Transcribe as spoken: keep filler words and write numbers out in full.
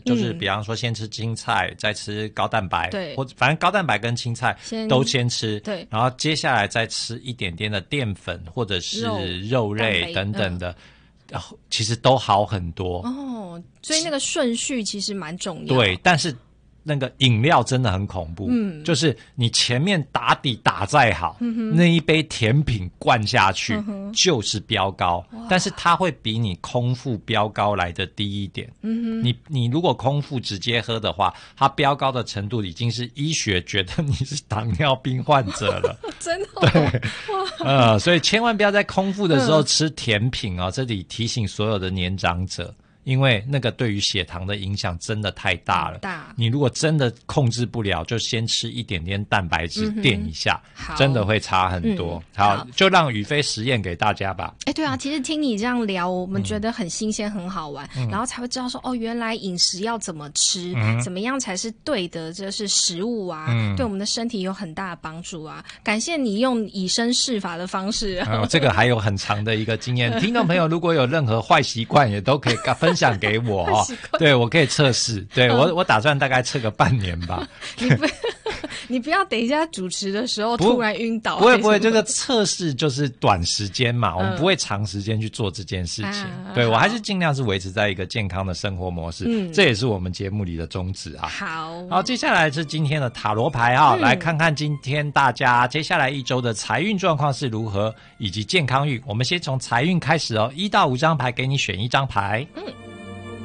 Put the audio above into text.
就是比方说先吃青菜，再吃高蛋白， 对， 或者反正高蛋白跟青菜都先吃， 对， 然后接下来再吃一点点的淀粉或者是肉类等等的。然后其实都好很多哦，所以那个顺序其实蛮重要。 对，但是那个饮料真的很恐怖，嗯，就是你前面打底打再好，嗯、那一杯甜品灌下去、嗯、就是飙高，但是它会比你空腹飙高来的低一点。嗯、你你如果空腹直接喝的话，它飙高的程度已经是医学觉得你是糖尿病患者了， 真的、哦、 对，呃，所以千万不要在空腹的时候吃甜品哦。嗯、这里提醒所有的年长者。因为那个对于血糖的影响真的太大了，大你如果真的控制不了，就先吃一点点蛋白质垫一下、嗯、真的会差很多、嗯、好, 好就让宇飞实验给大家吧。 哎，对啊，其实听你这样聊我们觉得很新鲜、嗯、很好玩、嗯、然后才会知道说哦，原来饮食要怎么吃、嗯、怎么样才是对的，这是食物啊、嗯、对我们的身体有很大的帮助啊。感谢你用以身试法的方式、 嗯、这个还有很长的一个经验听众朋友如果有任何坏习惯也都可以分享给我哦，对，我可以测试，对、嗯、我我打算大概测个半年吧。 你不你不要等一下主持的时候突然晕倒。 不会不会，这个测试就是短时间嘛、嗯，我们不会长时间去做这件事情。啊、对我还是尽量是维持在一个健康的生活模式，嗯，这也是我们节目里的宗旨啊。 好， 好，接下来是今天的塔罗牌啊、嗯，来看看今天大家接下来一周的财运状况是如何，以及健康运。我们先从财运开始哦，一到五张牌给你选一张牌。嗯。